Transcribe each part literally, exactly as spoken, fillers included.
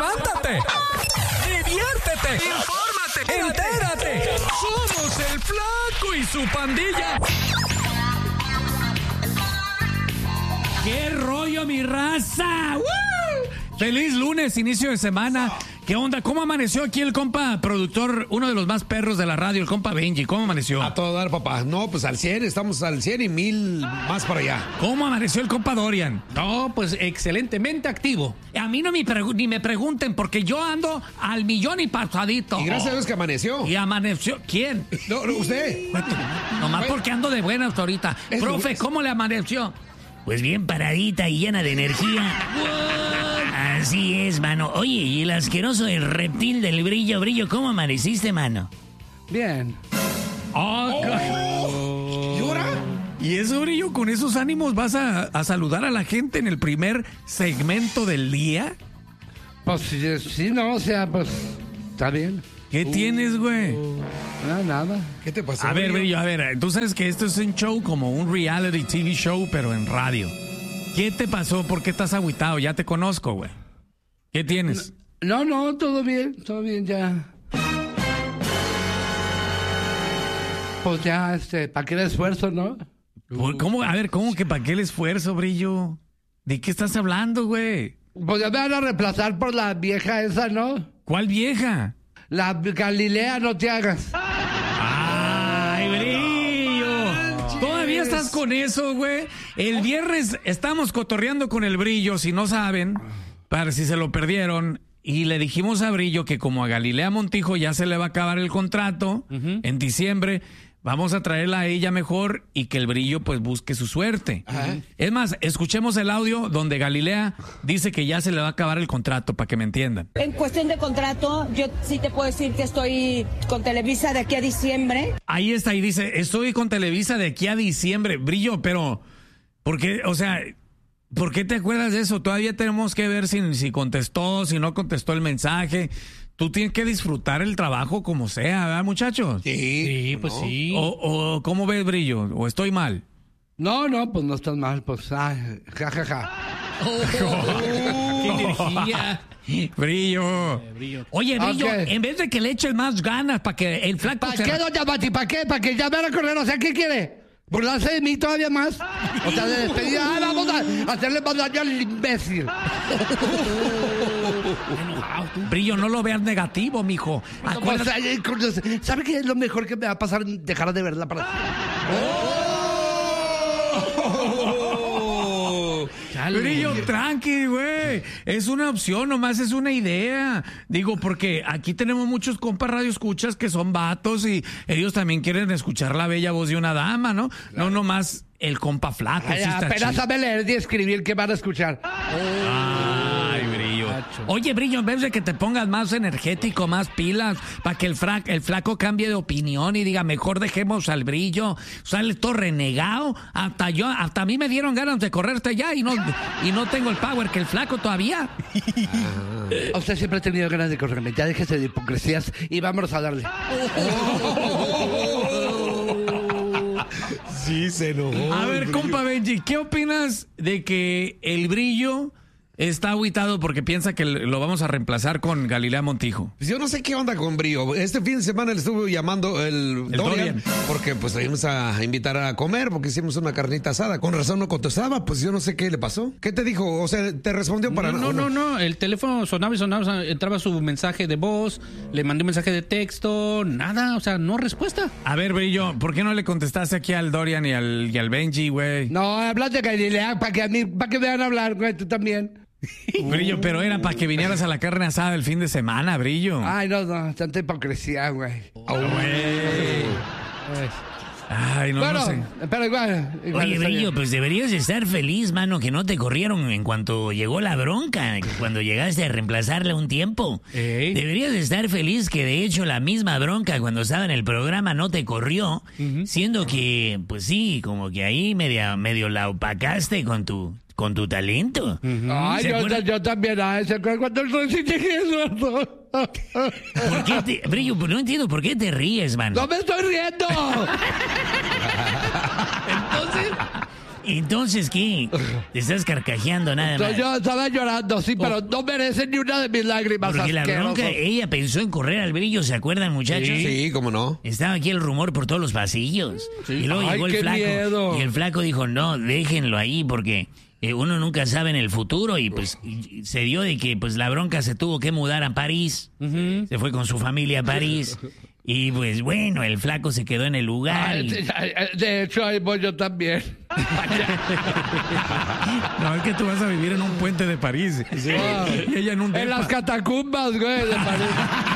levántate, diviértete, infórmate, entérate. Somos el Flaco y su pandilla. ¡Qué rollo, mi raza! ¡Woo! Feliz lunes, inicio de semana. ¿Qué onda? ¿Cómo amaneció aquí el compa productor, uno de los más perros de la radio, el compa Benji? ¿Cómo amaneció? A todo dar, papá. No, pues al cien, estamos al cien y mil más para allá. ¿Cómo amaneció el compa Dorian? No, pues excelentemente activo. A mí no me pregu- ni me pregunten, porque yo ando al millón y pasadito. Y gracias a Dios que amaneció. Y amaneció. ¿Quién? No, no, usted. Nomás porque ando de buenas ahorita. Es Profe, lunes. ¿cómo le amaneció? Pues bien paradita y llena de energía. Así es, mano. Oye, y el asqueroso el reptil del brillo, brillo, ¿cómo amaneciste, mano? Bien. Oh, ¿Y ahora? Y eso, Brillo, con esos ánimos vas a, a saludar a la gente en el primer segmento del día. Pues sí, sí, no, o sea, pues está bien. ¿Qué tienes, güey? No, nada. ¿Qué te pasó? A ver, Brillo, a ver, tú sabes que esto es un show como un reality T V show, pero en radio. ¿Qué te pasó? ¿Por qué estás agüitado? Ya te conozco, güey. ¿Qué tienes? No, no, todo bien, todo bien ya. Pues ya, este, ¿para qué el esfuerzo, no? ¿Por- ¿Cómo? A ver, ¿cómo que para qué el esfuerzo, Brillo? ¿De qué estás hablando, güey? Pues ya me van a reemplazar por la vieja esa, ¿no? ¿Cuál vieja? La Galilea, no te hagas. ¡Ay, Brillo! ¿Todavía estás con eso, güey? El viernes estamos cotorreando con el Brillo, si no saben, para si se lo perdieron, y le dijimos a Brillo que como a Galilea Montijo ya se le va a acabar el contrato en diciembre, vamos a traerla a ella mejor y que el Brillo pues busque su suerte. Ajá. Es más, escuchemos el audio donde Galilea dice que ya se le va a acabar el contrato, para que me entiendan. En cuestión de contrato, yo sí te puedo decir que estoy con Televisa de aquí a diciembre. Ahí está, y dice, estoy con Televisa de aquí a diciembre. Brillo, pero, ¿por qué? O sea, ¿por qué te acuerdas de eso? Todavía tenemos que ver si, si contestó, si no contestó el mensaje. Tú tienes que disfrutar el trabajo como sea, ¿verdad, muchachos? Sí, Sí, pues ¿no? sí. O, o, ¿cómo ves, Brillo? ¿O estoy mal? No, no, pues no estás mal, pues, ay, ja, ja, ja. ¡Qué energía! Brillo. Brillo. Oye, Brillo, Ok. en vez de que le eches más ganas para que el flaco ¿Para se... qué, doña Mati? ¿Para qué? ¿Para que ya me van a correr? O sea, ¿qué quiere? ¿Burlarse de mí todavía más? O sea, de despedida, ah, vamos a hacerle más daño al imbécil. Brillo, no lo veas negativo, mijo. Pues, Acuérdate- ay, coño, ¿sabe qué es lo mejor que me va a pasar? Dejar de verla para... Brillo, tranqui, güey. Es una opción, nomás es una idea. Digo, porque aquí tenemos muchos compas radioescuchas que son vatos y ellos también quieren escuchar la bella voz de una dama, ¿no? No nomás el compa flaco. Ay, sí está apenas chido. sabe leer y escribir, ¿qué van a escuchar? Ay, Brillo. Oye, Brillo, en vez de que te pongas más energético, más pilas, para que el, fra- el flaco cambie de opinión y diga, mejor dejemos al Brillo, sale todo renegado, hasta yo, hasta a mí me dieron ganas de correrte ya y no, y no tengo el power que el flaco todavía. Usted siempre ha tenido ganas de correrme. Ya déjese de hipocresías y vámonos a darle. Sí, se enojó. A el ver, Brillo. compa Benji, ¿qué opinas de que el Brillo está agüitado porque piensa que lo vamos a reemplazar con Galilea Montijo? Pues yo no sé qué onda con Brillo. Este fin de semana le estuvo llamando el, El Dorian, Dorian. porque pues le íbamos a invitar a comer porque hicimos una carnita asada. Con razón no contestaba, pues yo no sé qué le pasó. ¿Qué te dijo? O sea, ¿te respondió para No, no, no, no, el teléfono sonaba y sonaba, o sea, entraba su mensaje de voz, le mandé un mensaje de texto, nada, o sea, no respuesta. A ver, Brillo, ¿por qué no le contestaste aquí al Dorian y al, y al Benji, güey? No, hablas de Galilea para que a mí, para que me van a hablar, güey, tú también. Brillo, pero era para que vinieras a la carne asada el fin de semana, Brillo. Ay, no, no, tanta hipocresía, güey. Ay, no, bueno, no sé. pero igual. igual Oye, está Brillo, bien. pues deberías estar feliz, mano, que no te corrieron en cuanto llegó la bronca, cuando llegaste a reemplazarle un tiempo. Ey. Deberías estar feliz que de hecho la misma bronca cuando estaba en el programa no te corrió, siendo que, pues sí, como que ahí media, medio la opacaste con tu, con tu talento. Ay, ¿Se yo, acuerdan? yo también, ay, ¿se acuerdan cuando el sí llegué suelto? ¿Por qué te, Brillo, no entiendo por qué te ríes, mano. ¡No me estoy riendo! Entonces, Entonces, ¿qué? Te estás carcajeando nada más. Yo estaba llorando, sí, pero no merecen ni una de mis lágrimas. Porque la asqueroso. bronca, ella pensó en correr al brillo, ¿se acuerdan, muchachos? Sí, sí, cómo no. Estaba aquí el rumor por todos los pasillos. Y luego Ay, llegó el qué flaco. miedo. Y el flaco dijo, no, déjenlo ahí porque eh, uno nunca sabe en el futuro. Y pues y se dio de que pues la bronca se tuvo que mudar a París. Uh-huh. Se fue con su familia a París. Y pues bueno, el flaco se quedó en el lugar. Ay, y... de, de hecho, ahí voy yo también. No, es que tú vas a vivir en un puente de París. Sí. Oh, Y ella en un en depa. las catacumbas, güey, de París.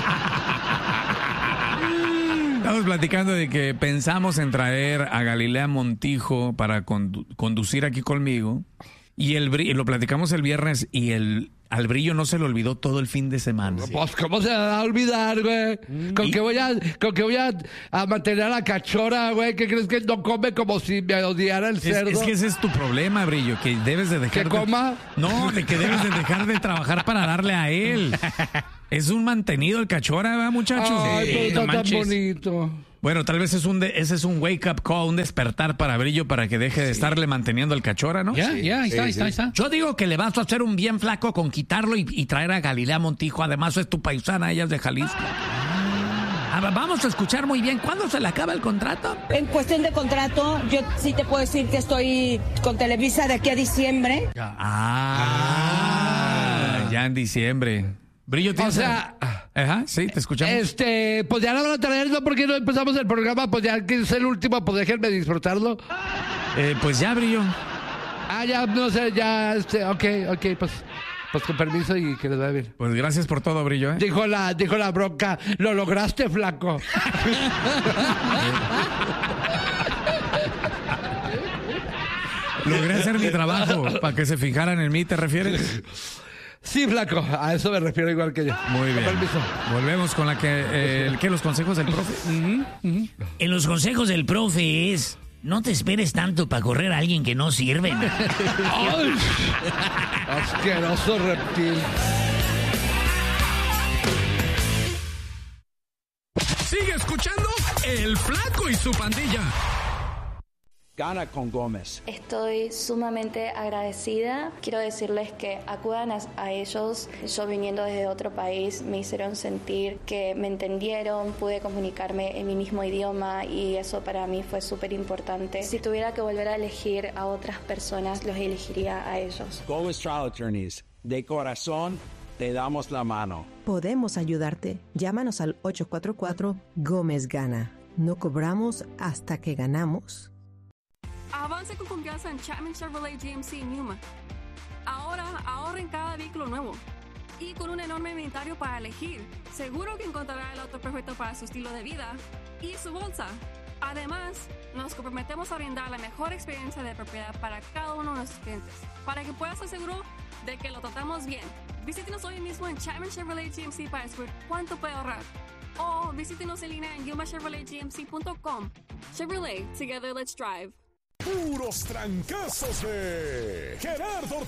Estamos platicando de que pensamos en traer a Galilea Montijo para condu- conducir aquí conmigo. Y el bri- lo platicamos el viernes y el al Brillo no se le olvidó todo el fin de semana. Pues, ¿cómo se me va a olvidar, güey? ¿Con Y- qué voy, a, con qué voy a, a mantener a la cachora, güey? ¿Qué crees que no come como si me odiara el Es, cerdo? es que ese es tu problema, Brillo, que debes de dejar ¿Que de- coma? No, de que debes de dejar de trabajar para darle a él. Es un mantenido el cachora, ¿verdad, muchachos? Ay, Sí, pero está no tan manches. bonito. Bueno, tal vez es un de- ese es un wake up call, un despertar para Brillo para que deje de estarle manteniendo el cachora, ¿no? Ya, ya, ahí está, ahí está, ahí está. Yo digo que le vas a hacer un bien flaco con quitarlo y, y traer a Galilea Montijo. Además, es tu paisana, ella es de Jalisco. Ah, vamos a escuchar muy bien. ¿Cuándo se le acaba el contrato? En cuestión de contrato, yo sí te puedo decir que estoy con Televisa de aquí a diciembre. Ah, ya en diciembre. Brillo, O ¿tienes? sea, Ajá, sí, te escuchamos. este, pues ya la van a traer, ¿no? Porque no empezamos el programa, pues ya que es el último, pues déjenme disfrutarlo. Eh, pues ya, Brillo. Ah, ya, no sé, ya, este, ok, ok, pues, pues con permiso y que les vaya bien. Pues gracias por todo, Brillo, ¿eh? Dijo la, dijo la bronca, lo lograste, flaco. Logré hacer mi trabajo para que se fijaran en mí, ¿te refieres? Sí, flaco, a eso me refiero igual que yo. Muy bien. Con permiso. Volvemos con la que, eh, el, ¿qué? Los consejos del profe. En los consejos del profe es, no te esperes tanto para correr a alguien que no sirve. ¡Ay! Asqueroso reptil. Sigue escuchando El Flaco y su pandilla. Gana con Gómez. Estoy sumamente agradecida. Quiero decirles que acudan a, a ellos. Yo viniendo desde otro país me hicieron sentir que me entendieron, pude comunicarme en mi mismo idioma y eso para mí fue súper importante. Si tuviera que volver a elegir a otras personas, los elegiría a ellos. Gómez Trial Attorneys. De corazón, te damos la mano. Podemos ayudarte. Llámanos al ocho cuatro cuatro Gómez Gana. No cobramos hasta que ganamos. Avance con confianza en Chapman Chevrolet G M C en Yuma. Ahora ahorra en cada vehículo nuevo. Y con un enorme inventario para elegir, seguro que encontrará el auto perfecto para su estilo de vida y su bolsa. Además, nos comprometemos a brindar la mejor experiencia de propiedad para cada uno de nuestros clientes, para que puedas estar seguro de que lo tratamos bien. Visítenos hoy mismo en Chapman Chevrolet G M C para descubrir cuánto puede ahorrar. O visítenos en línea en yuma chevrolet g m c punto com. Chevrolet, together let's drive. Puros trancazos de Gerardo Ortiz.